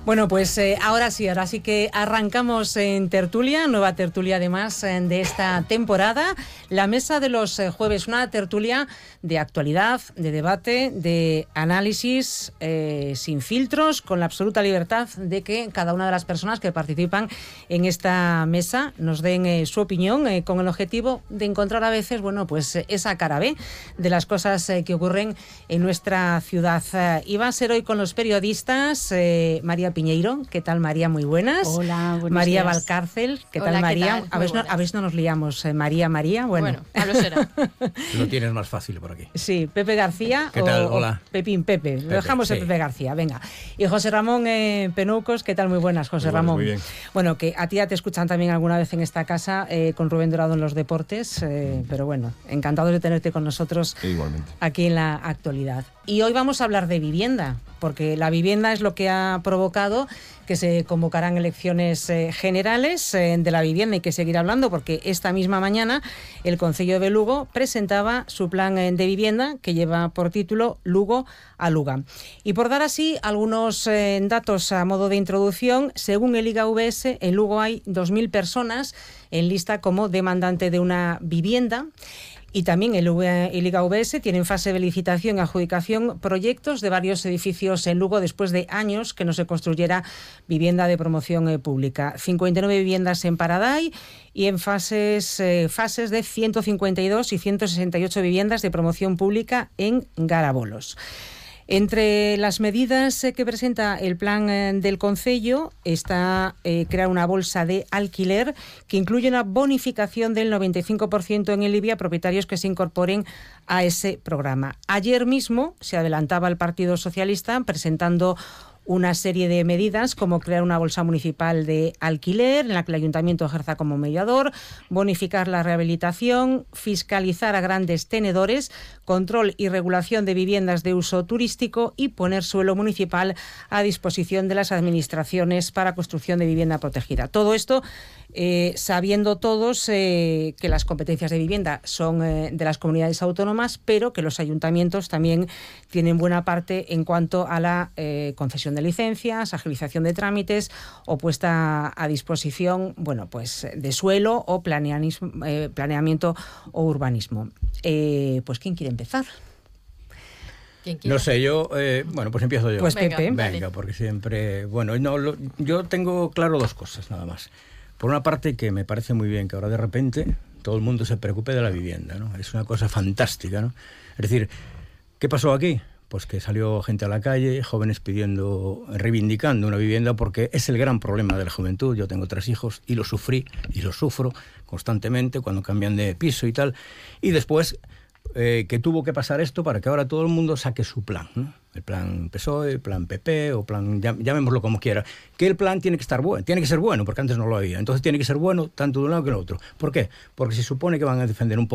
Bueno, pues ahora sí que arrancamos en tertulia, nueva tertulia además de esta temporada, la mesa de los jueves, una tertulia de actualidad, de debate, de análisis, sin filtros, con la absoluta libertad de que cada una de las personas que participan en esta mesa nos den su opinión, con el objetivo de encontrar a veces, bueno, pues esa cara B de las cosas que ocurren en nuestra ciudad. Y va a ser hoy con los periodistas María Piñeiro. ¿Qué tal, María? Muy buenas. Hola, buenos María días. Valcárcel. ¿Qué Hola, tal, María? ¿qué tal? A ver si no nos liamos. María. Bueno, a lo será. Lo tienes más fácil por aquí. Sí, Pepe García. ¿Qué tal? Hola. Pepín Pepe. Lo dejamos en sí. Pepe García, venga. Y José Ramón Penoucos. ¿Qué tal? Muy buenas, José Ramón. Muy bien. Bueno, que a ti ya te escuchan también alguna vez en esta casa con Rubén Dorado en los deportes, pero bueno, encantados de tenerte con nosotros Igualmente. aquí en la actualidad. Y hoy vamos a hablar de vivienda, porque la vivienda es lo que ha provocado que se convocarán elecciones generales de la vivienda. Hay que seguir hablando porque esta misma mañana el Concello de Lugo presentaba su plan de vivienda que lleva por título Lugo a Luga. Y por dar así algunos datos a modo de introducción, según el IGVS, en Lugo hay 2.000 personas en lista como demandante de una vivienda. Y también el IGVS tiene en fase de licitación y adjudicación proyectos de varios edificios en Lugo después de años que no se construyera vivienda de promoción pública. 59 viviendas en Paraday y en fases de 152 y 168 viviendas de promoción pública en Garabolos. Entre las medidas que presenta el plan del Concello está crear una bolsa de alquiler que incluye una bonificación del 95% en el IBI a propietarios que se incorporen a ese programa. Ayer mismo se adelantaba el Partido Socialista presentando una serie de medidas como crear una bolsa municipal de alquiler en la que el ayuntamiento ejerza como mediador, bonificar la rehabilitación, fiscalizar a grandes tenedores, control y regulación de viviendas de uso turístico y poner suelo municipal a disposición de las administraciones para construcción de vivienda protegida. Todo esto sabiendo todos que las competencias de vivienda son de las comunidades autónomas, pero que los ayuntamientos también tienen buena parte en cuanto a la concesión de licencias, agilización de trámites o puesta a disposición, bueno, pues de suelo o planeamiento o urbanismo. Pues ¿quién quiere empezar? No sé, yo, bueno, pues empiezo yo. Pues Pepe. Venga, porque siempre, bueno, yo tengo claro dos cosas nada más. Por una parte, que me parece muy bien que ahora de repente todo el mundo se preocupe de la vivienda, ¿no? Es una cosa fantástica, ¿no? Es decir, ¿qué pasó aquí? Pues que salió gente a la calle, jóvenes reivindicando una vivienda, porque es el gran problema de la juventud. Yo tengo 3 hijos y lo sufrí y lo sufro constantemente cuando cambian de piso y tal. Y después que tuvo que pasar esto para que ahora todo el mundo saque su plan, ¿no? El plan PSOE, el plan PP o plan, llamémoslo como quiera. Que el plan tiene que estar bueno, tiene que ser bueno, porque antes no lo había. Entonces tiene que ser bueno tanto de un lado que del otro. ¿Por qué? Porque se supone que van a defender un poco